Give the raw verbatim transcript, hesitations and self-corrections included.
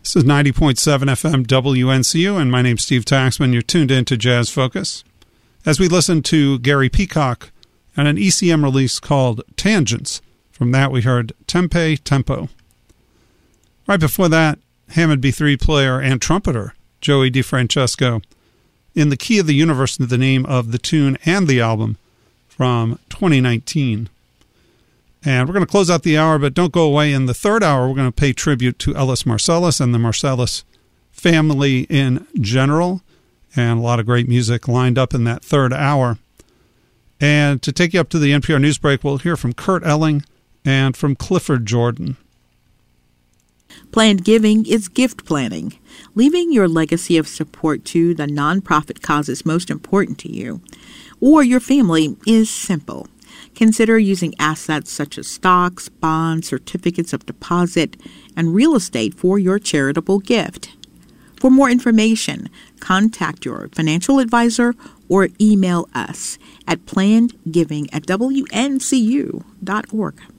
This is ninety point seven F M W N C U, and my name's Steve Taxman. You're tuned in to Jazz Focus. As we listen to Gary Peacock and an E C M release called Tangents. From that, we heard Tempe Tempo. Right before that, Hammond B three player and trumpeter Joey DeFrancesco in The Key of the Universe, the name of the tune and the album from twenty nineteen. And we're going to close out the hour, but don't go away. In the third hour, we're going to pay tribute to Ellis Marsalis and the Marsalis family in general. And a lot of great music lined up in that third hour. And to take you up to the N P R News Break, we'll hear from Kurt Elling and from Clifford Jordan. Planned giving is gift planning, leaving your legacy of support to the nonprofit causes most important to you or your family is simple. Consider using assets such as stocks, bonds, certificates of deposit, and real estate for your charitable gift. For more information, contact your financial advisor or email us at plannedgiving at w n c u dot org.